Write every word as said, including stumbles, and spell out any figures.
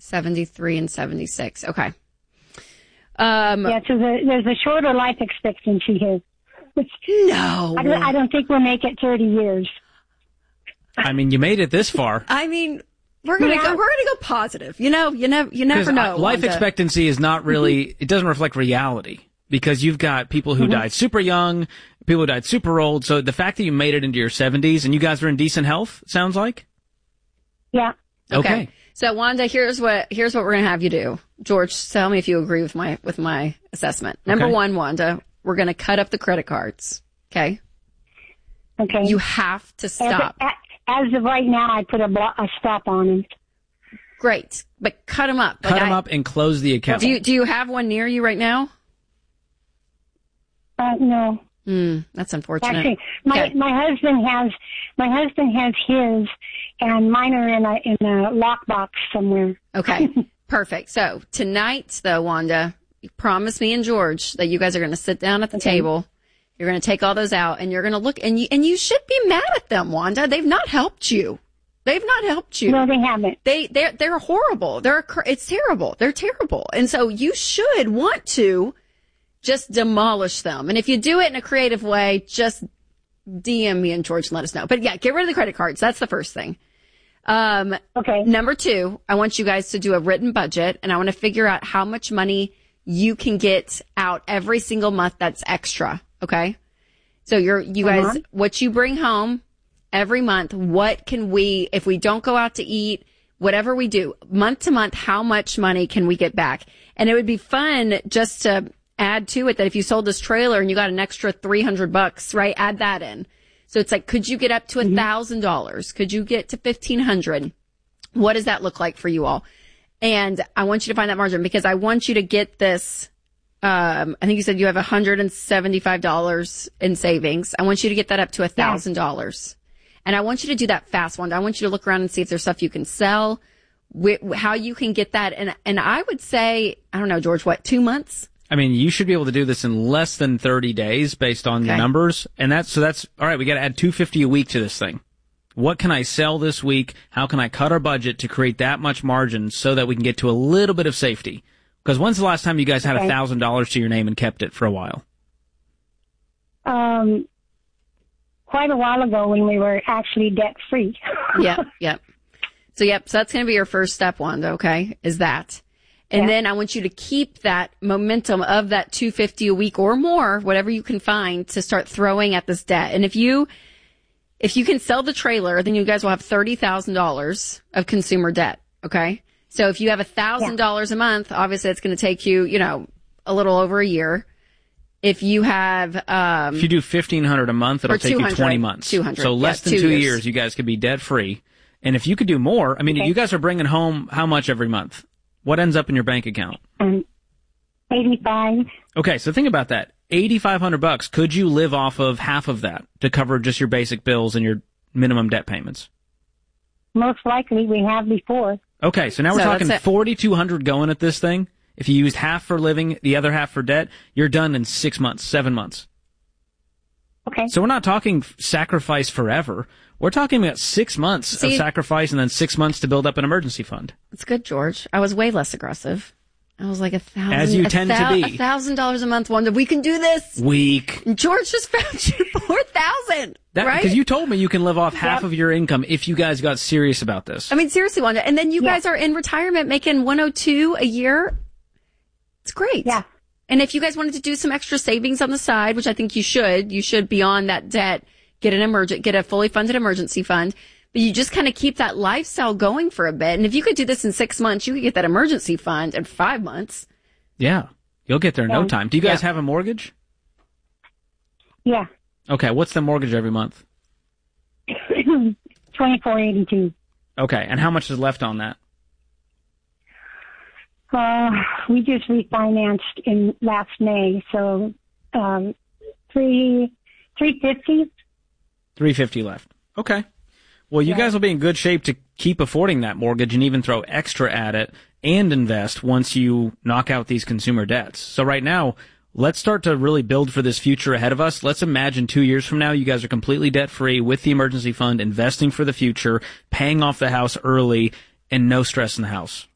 seventy-three and seventy-six. Okay. Um, yeah, so the, there's a shorter life expectancy here. Which no. I don't, I don't think we'll make it thirty years. I mean, you made it this far. I mean, we're gonna Yeah. go. We're gonna go positive. You know, you never, you never know. Life Wanda. expectancy is not really. It doesn't reflect reality because you've got people who Mm-hmm. died super young, people who died super old. So the fact that you made it into your seventies and you guys are in decent health, sounds like. Yeah. Okay. Okay. So Wanda, here's what here's what we're gonna have you do. George, tell me if you agree with my with my assessment. Number Okay. one, Wanda, we're gonna cut up the credit cards. Okay. Okay. You have to stop. As, as of right now, I put a, blo- a stop on it. Great, but cut them up. Cut Like them I- up and close the account. Do you do you have one near you right now? Uh, no. Hmm, that's unfortunate. Actually, my Okay. my husband has my husband has his, and mine are in a in a lockbox somewhere. Okay, perfect. So tonight, though, Wanda, you promise me and George that you guys are going to sit down at the Okay. table. You're going to take all those out, and you're going to look, and you and you should be mad at them, Wanda. They've not helped you. They've not helped you. No, they haven't. They they're they're horrible. They're cr- it's terrible. They're terrible, and so you should want to just demolish them. And if you do it in a creative way, just D M me and George and let us know. But yeah, get rid of the credit cards. That's the first thing. Um, Okay. Number two, I want you guys to do a written budget, and I want to figure out how much money you can get out every single month that's extra. Okay. So you're, you guys, Uh-huh. what you bring home every month, what can we, if we don't go out to eat, whatever we do, month to month, how much money can we get back? And it would be fun just to add to it that if you sold this trailer and you got an extra three hundred bucks, right? Add that in. So it's like, could you get up to a thousand dollars? Could you get to fifteen hundred? What does that look like for you all? And I want you to find that margin because I want you to get this. Um, I think you said you have one hundred seventy-five dollars in savings. I want you to get that up to a thousand dollars. And I want you to do that fast one. I want you to look around and see if there's stuff you can sell, wh- how you can get that. And, and I would say, I don't know, George, what, two months? I mean, you should be able to do this in less than thirty days based on your Okay. numbers. And that's, so that's, all right, we got to add two hundred fifty dollars a week to this thing. What can I sell this week? How can I cut our budget to create that much margin so that we can get to a little bit of safety? Because when's the last time you guys had a Okay. thousand dollars to your name and kept it for a while? Um, quite a while ago when we were actually debt free. Yep, yep. So, yep, so that's going to be your first step, Wanda, okay, is that. And Yeah. then I want you to keep that momentum of that two hundred fifty dollars a week or more, whatever you can find, to start throwing at this debt. And if you, if you can sell the trailer, then you guys will have thirty thousand dollars of consumer debt, okay? So if you have one thousand dollars a month, obviously it's going to take you, you know, a little over a year. If you have, um, If you do fifteen hundred dollars a month, it'll Or take you two hundred, twenty months. two hundred, So less yeah, than two two years. years, you guys could be debt free. And if you could do more, I mean, Okay. you guys are bringing home how much every month? What ends up in your bank account? Um, eighty-five. Okay, so think about that. eighty-five hundred bucks. Could you live off of half of that to cover just your basic bills and your minimum debt payments? Most likely we have before. Okay, so now we're So talking that's it. forty-two hundred going at this thing. If you used half for living, the other half for debt, you're done in six months, seven months. Okay. So we're not talking f- sacrifice forever. We're talking about six months See- of sacrifice and then six months to build up an emergency fund. it's good, George. I was way less aggressive. I was like a thousand. As you a tend to thou- be. A thousand dollars a month, Wanda. We can do this. Weak. And George just found you four thousand. That, Right? Because you told me you can live off half Yep. of your income if you guys got serious about this. I mean, seriously, Wanda. And then you Yeah. guys are in retirement making one hundred two a year. It's great. Yeah. And if you guys wanted to do some extra savings on the side, which I think you should, you should beyond that debt, get an emergent, get a fully funded emergency fund. But you just kind of keep that lifestyle going for a bit. And if you could do this in six months, you could get that emergency fund in five months. Yeah. You'll get there in no Yeah. time. Do you guys Yeah. have a mortgage? Yeah. Okay, what's the mortgage every month? Twenty-four eighty-two. Okay, and how much is left on that? Uh, we just refinanced in last May, so um, three three fifty. three hundred fifty left. Okay. Well, you Yeah. guys will be in good shape to keep affording that mortgage and even throw extra at it and invest once you knock out these consumer debts. So right now, let's start to really build for this future ahead of us. Let's imagine two years from now, you guys are completely debt-free with the emergency fund, investing for the future, paying off the house early, and no stress in the house.